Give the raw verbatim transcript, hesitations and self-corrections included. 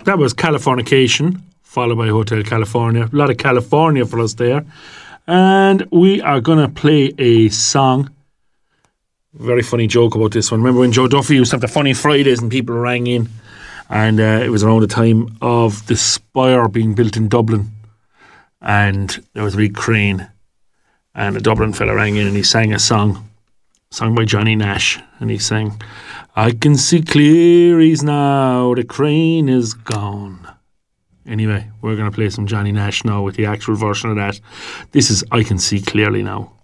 that was Californication, followed by Hotel California. A lot of California for us there. And we are going to play a song. Very funny joke about this one. Remember when Joe Duffy used to have the Funny Fridays and people rang in? And uh, it was around the time of the Spire being built in Dublin. And there was a big crane. And a Dublin fella rang in and he sang a song. Sung by Johnny Nash. And he sang, I can see clearies now, the crane is gone. Anyway, we're going to play some Johnny Nash now with the actual version of that. This is I Can See Clearly Now.